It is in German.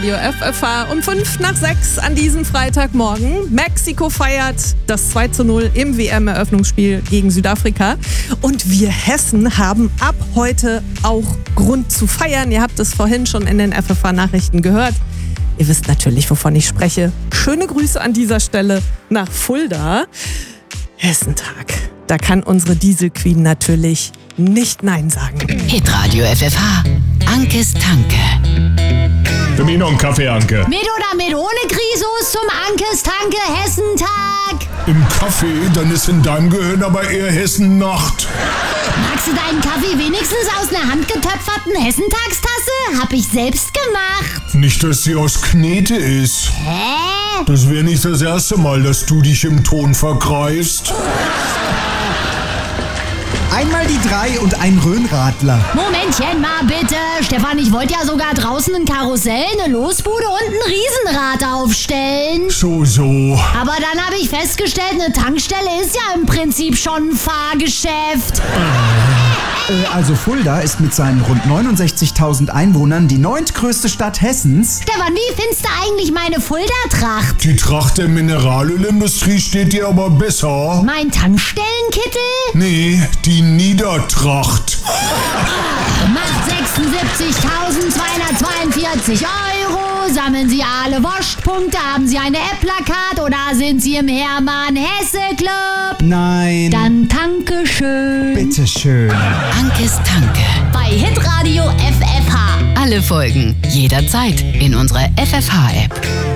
Radio FFH um 5:05 an diesem Freitagmorgen. Mexiko feiert das 2:0 im WM-Eröffnungsspiel gegen Südafrika. Und wir Hessen haben ab heute auch Grund zu feiern. Ihr habt es vorhin schon in den FFH-Nachrichten gehört. Ihr wisst natürlich, wovon ich spreche. Schöne Grüße an dieser Stelle nach Fulda. Hessentag. Da kann unsere Diesel-Queen natürlich nicht Nein sagen. Hitradio FFH. Ankes Tanke. Für mich noch einen Kaffee, Anke. Mit oder mit ohne Grisus zum Ankes Tanke Hessentag. Im Kaffee, dann ist in deinem Gehirn aber eher Hessen-Nacht. Magst du deinen Kaffee wenigstens aus einer handgetöpferten Hessentagstasse? Hab ich selbst gemacht. Nicht, dass sie aus Knete ist. Hä? Das wäre nicht das erste Mal, dass du dich im Ton vergreifst. Einmal die 3 und ein Rhönradler. Momentchen mal bitte. Stefan, ich wollte ja sogar draußen ein Karussell, eine Losbude und ein Riesenrad aufstellen. So. Aber dann habe ich festgestellt, eine Tankstelle ist ja im Prinzip schon ein Fahrgeschäft. Also Fulda ist mit seinen rund 69.000 Einwohnern die 9. Stadt Hessens. Stefan, wie findest du eigentlich meine Fulda-Tracht? Die Tracht der Mineralölindustrie steht dir aber besser. Mein Tankstellenkittel? Nee, die Niedertracht. Macht 76.242 €. Sammeln Sie alle Wurstpunkte? Haben Sie eine App-Plakat oder sind Sie im Hermann-Hesse-Club? Nein. Dann danke schön. Bitteschön. Ankes Tanke. Bei Hitradio FFH. Alle Folgen jederzeit in unserer FFH-App.